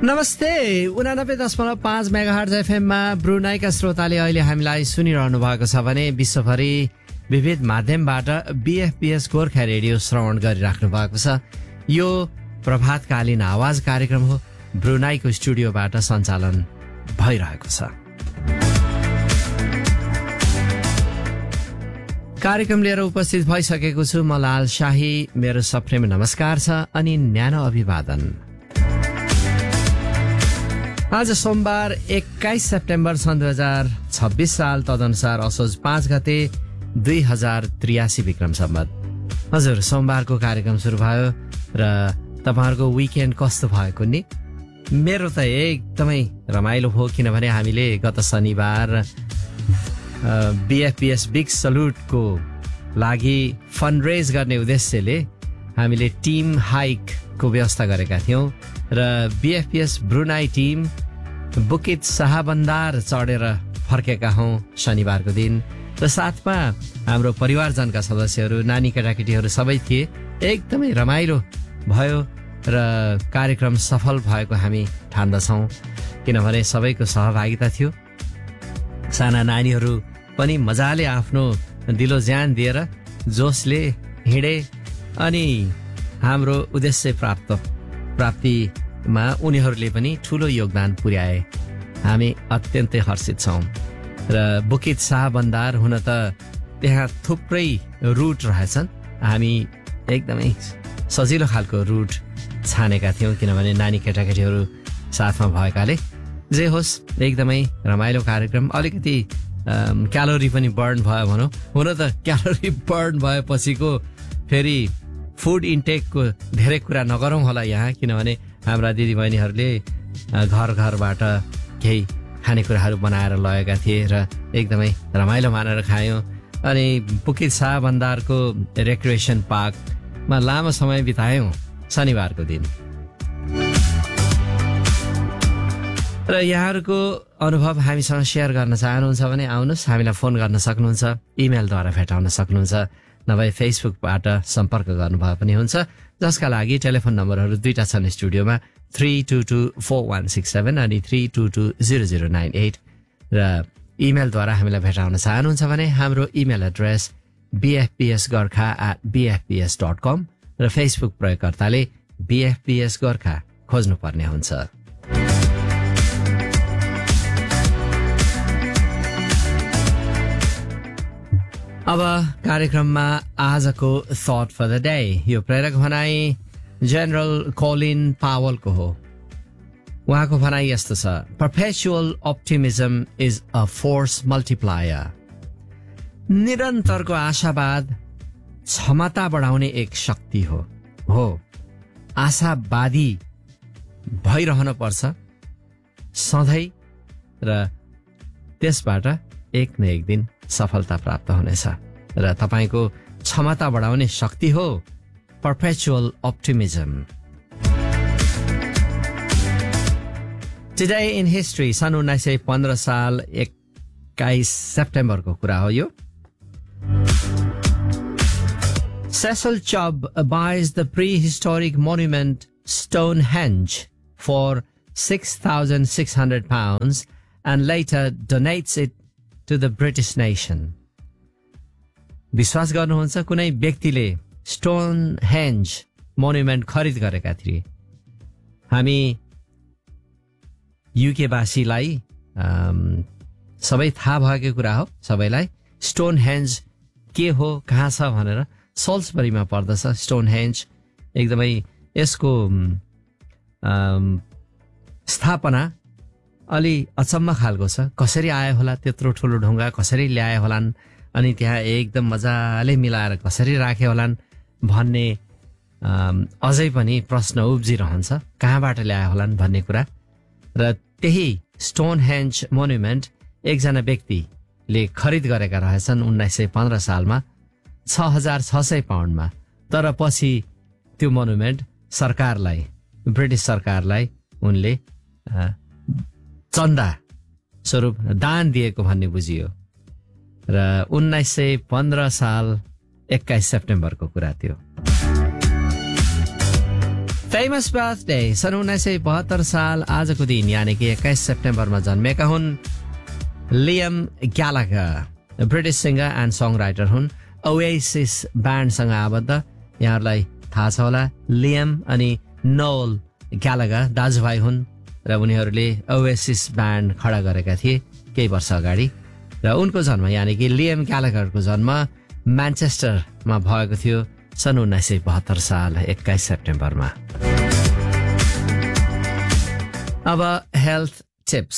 नमस्ते 89.5 मेगाहर्ज एफएममा ब्रुनाईका श्रोताले अहिले हामीलाई सुनिरहनु भएको छ भने विश्वभरि विविध माध्यमबाट बीएफपीएस गोर्खा रेडियो श्रवण गरिराख्नु भएको छ। यो प्रभातकालीन आवाज कार्यक्रम हो, ब्रुनाईको स्टुडियोबाट सञ्चालन भइरहेको छ। कार्यक्रम लिएर उपस्थित भइसकेको छु म लाल शाही। मेरो सप्रेम नमस्कार छ अनि न्यानो अभिवादन। आज सोमबार 21 सेप्टेम्बर सन् 2026 साल, तदनुसार असोज 5 गते 2083 विक्रम सम्वत। हजुर, सोमबारको कार्यक्रम सुरु भयो र तपाईहरुको विकेन्ड कस्तो भएको नि? मेरो त एकदमै रमाइलो भयो, किनभने हामीले गत शनिबार बीएफपीएस बिग सल्युटको लागि फन्डरेज गर्ने उद्देश्यले हामीले टिम हाइकको व्यवस्था गरेका थियौं र बीएफपीएस ब्रुनाई टिम बुकित शाहबन्दार चढेर फर्केका हौं शनिबारको दिन र साथमा हाम्रो परिवारजनका सदस्यहरू, नानी केटाकेटीहरू सबै थिए। एकदमै रमाइलो भयो र कार्यक्रम सफल भएको हामी ठान्दछौं, किनभने सबैको सहभागिता थियो। साना नानीहरू पनि मजाले आफ्नो दिलो ज्यान दिएर जोशले हिँडे अनि हाम्रो उद्देश्य प्राप्तिमा उनीहरूले पनि ठूलो योगदान पुर्याए। हामी अत्यन्तै हर्षित छौं र बुकित शाहबन्दार हुन त त्यहाँ थुप्रै रुट रहेछन्। हामी एकदमै सजिलो खालको रुट छानेका थियौं, किनभने नानी केटाकेटीहरू साथमा भएकाले। जे होस्, एकदमै रमाइलो कार्यक्रम। अलिकति क्यालोरी पनि बर्न भयो भनौं। हुन त क्यालोरी बर्न भएपछिको फेरि फुड इन्टेकको धेरै कुरा नगरौं होला यहाँ, किनभने हाम्रा दिदीबहिनीहरूले घर घरबाट केही खानेकुराहरू बनाएर लगेका थिए र एकदमै रमाइलो मानेर खायौं। अनि बुकित शाहबन्दारको रेक्रिएसन पार्कमा लामो समय बितायौं शनिबारको दिन। र यहाँहरूको अनुभव हामीसँग सेयर गर्न चाहनुहुन्छ भने आउनुहोस्, हामीलाई फोन गर्न सक्नुहुन्छ, इमेलद्वारा भेटाउन सक्नुहुन्छ, नभए फेसबुकबाट सम्पर्क गर्नुभयो पनि हुन्छ, जसका लागि टेलिफोन नम्बरहरू दुईटा छन् स्टुडियोमा, 32244167 अनि 32200988 र इमेलद्वारा हामीलाई भेटाउन चाहनुहुन्छ भने हाम्रो इमेल एड्रेस bfpsgorkha@bfps.com र फेसबुक प्रयोगकर्ताले बीएफपीएस गोर्खा खोज्नुपर्ने हुन्छ। अब कार्यक्रममा आजको थॉट फर द डे। यो प्रेरक भनाई जनरल कोलिन पावलको हो। उहाँको भनाई यस्तो छ: perpetual अप्टिमिज्म is a force multiplier. निरन्तरको आशावाद क्षमता बढाउने एक शक्ति हो। आशावादी भइरहन पर्छ सधैँ र त्यसबाट एक न एक दिन सफलता प्राप्त हुनेछ र तपाईको क्षमता बढाउने शक्ति हो perpetual optimism. Today in history, सन् 1915 साल 21 सेप्टेम्बरको कुरा हो यो। Cecil Chubb buys the prehistoric monument Stonehenge for £6,600 and later donates it to the British nation. विश्वास गर्नुहुन्छ कुनै व्यक्तिले स्टोनहेन्ज मोन्युमेन्ट खरिद गरेका थिए। हामी युके वासीलाई सबै थाहा भएको कुरा हो सबैलाई। स्टोनहेन्ज के हो, कहाँ छ भनेर सल्सबरीमा पर्दछ स्टोनहेन्ज। एकदमै यसको स्थापना अलि अचम्म खालको छ। कसरी आयो होला त्यत्रो ठुलो ढुङ्गा, कसरी ल्याए होलान्, अनि त्यहाँ एकदम मजाले मिलाएर कसरी राखे होलान् भन्ने अझै पनि प्रश्न उब्जिरहन्छ, कहाँबाट ल्याए होलान् भन्ने कुरा। र त्यही स्टोनहेन्ज मोन्युमेन्ट एकजना व्यक्तिले खरिद गरेका रहेछन् 1915 सालमा 6,600 पाउन्डमा। तर पछि त्यो मोन्युमेन्ट सरकारलाई, ब्रिटिस सरकारलाई उनले चन्दा स्वरूप दान दिएको भन्ने बुझियो। र 1915 साल 21 सेप्टेम्बरको कुरा थियो। फेमस बर्थडे सन् 1972 साल आजको दिन यानी कि 21 सेप्टेम्बरमा जन्मेका हुन् Liam ग्यालागर। British singer and song writer हुन्। ओएसिस ब्यान्डसँग आबद्ध। यहाँहरूलाई थाहा छ होला लियम अनि नोल ग्यालागर दाजुभाइ हुन् र उनीहरूले ओएसिस ब्यान्ड खडा गरेका थिए केही वर्ष अगाडि र उनको जन्म यानी कि लियम ग्यालागरको जन्म म्यान्चेस्टरमा भएको थियो सन् 1972 साल 21 सेप्टेम्बरमा। अब हेल्थ टिप्स।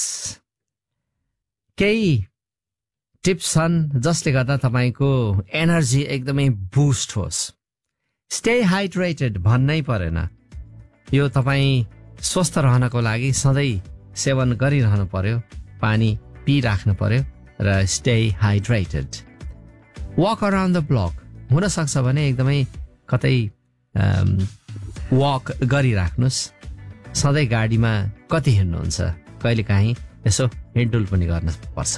केही टिप्स छन् जसले गर्दा तपाईँको एनर्जी एकदमै बुस्ट होस्। स्टे हाइड्रेटेड भन्नै परेन, यो तपाईँ स्वस्थ रहनको लागि सधैँ सेवन गरिरहनु पर्यो, पानी पिइराख्नु पर्यो र stay hydrated. Walk around the block हुन सक्छ भने एकदमै कतै वक गरिराख्नुहोस्। सधैँ गाडीमा कति हिँड्नुहुन्छ, कहिलेकाहीँ यसो हिँडडुल पनि गर्न पर्छ।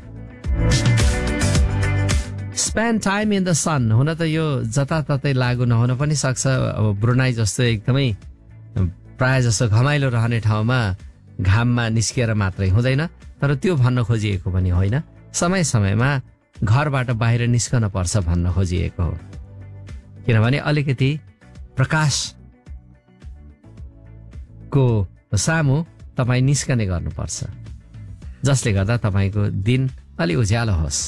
स्पेन्ड टाइम इन द सन। हुन त यो जताततै लागू नहुन पनि सक्छ। अब ब्रुनाई जस्तो एकदमै प्राय जस्तो घमाइलो रहने ठाउँमा घाममा निस्किएर मात्रै हुँदैन, तर त्यो भन्न खोजिएको पनि होइन। समय समयमा घरबाट बाहिर निस्कन पर्छ भन्न खोजिएको हो, किनभने अलिकति प्रकाशको सामु तपाईँ निस्कने गर्नुपर्छ, जसले गर्दा तपाईँको दिन अलि उज्यालो होस्।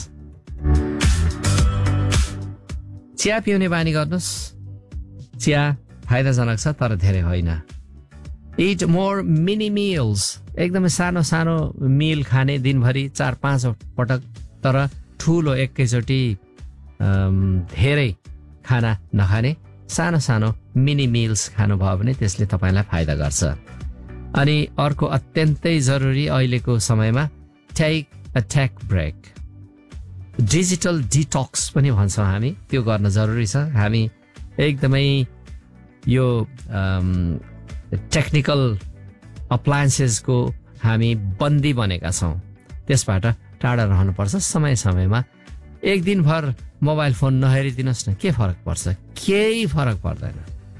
चिया पिउने बानी गर्नुहोस्। चिया फाइदाजनक छ तर धेरै होइन। It more mini meals. एकदमै सानो सानो मिल खाने दिनभरि 4-5 पटक, तर ठुलो एकैचोटि धेरै खाना नखाने। सानो सानो मिनी मिल्स खानुभयो भने त्यसले तपाईँलाई फाइदा गर्छ। अनि अर्को अत्यन्तै जरुरी अहिलेको समयमा take a take brake. Digital detox पनि भन्छौँ हामी, त्यो गर्न जरुरी छ। हामी एकदमै यो टेक्निकल अप्लायन्सेसको हामी बन्दी बनेका छौँ, त्यसबाट टाढा रहनुपर्छ। समय समयमा एक दिनभर मोबाइल फोन नहेरिदिनुहोस् न, के फरक पर्छ? केही फरक पर्दैन।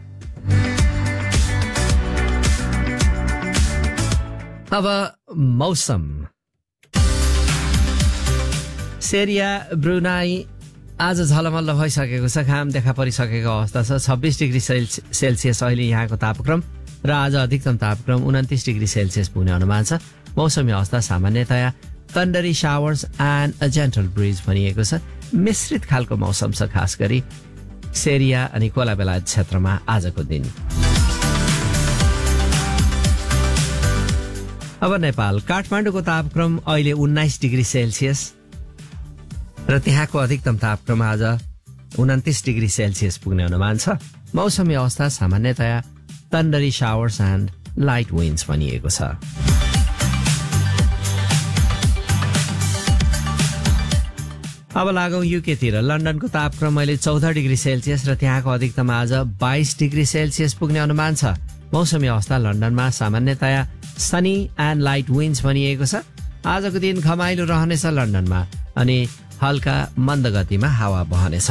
अब मौसम। सेरिया ब्रुनाई आज झलमल्ल भइसकेको छ, घाम देखा परिसकेको अवस्था छ। 26 डिग्री सेल्सियस अहिले यहाँको तापक्रम र आज अधिकतम तापक्रम 29 डिग्री सेल्सियस पुग्ने अनुमान छ। मौसमी अवस्था सामान्यतया थन्डरी showers and a gentle bridge भनिएको छ। मिश्रित खालको मौसम छ, खास गरी सेरिया अनि कोला बेलायत क्षेत्रमा आजको दिन। अब नेपाल। काठमाडौँको तापक्रम अहिले 19 डिग्री सेल्सियस र त्यहाँको अधिकतम तापक्रम आज 29 डिग्री सेल्सियस पुग्ने अनुमान छ। मौसमी अवस्था सामान्यतया थन्डरी शावर्स एन्ड लाइट विन्ड्स भनिएको छ। अब लागौं युकेतिर। लन्डनको तापक्रम अहिले 14 डिग्री सेल्सियस र त्यहाँको अधिकतम आज 22 डिग्री सेल्सियस पुग्ने अनुमान छ। मौसमी अवस्था लन्डनमा सामान्यतया सनी एन्ड लाइट विन्ड्स भनिएको छ। आजको दिन घमाइलो रहनेछ लन्डनमा अनि हल्का मन्द गतिमा हावा बहनेछ।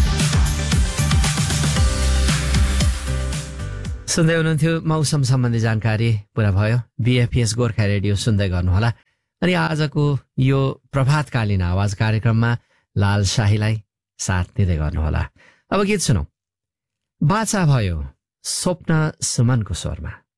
सुन्दै हुनुहुन्थ्यो मौसम सम्बन्धी जानकारी पुरा भयो। बीएफएस गोर्खा रेडियो सुन्दै गर्नुहोला। अनि आजको यो प्रभातकालीन आवाज कार्यक्रममा लाल शाहीलाई साथ दिँदै गर्नुहोला। अब गीत सुनौ। बाचा भयो स्वप्न सुमनको स्वरमा।